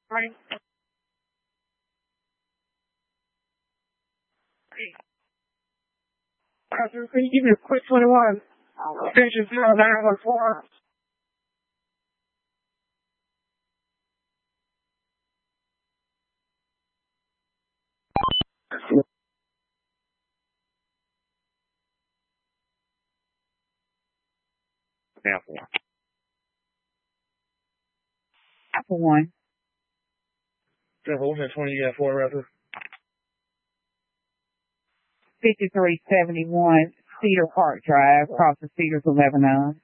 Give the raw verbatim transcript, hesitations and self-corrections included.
Morning. Can you give me a quick twenty-one? Extension zero nine one four. Apple. Apple one. Jehovah twenty uh, four rather. fifty-three seventy-one Cedar Park Drive, across the Cedars of Lebanon.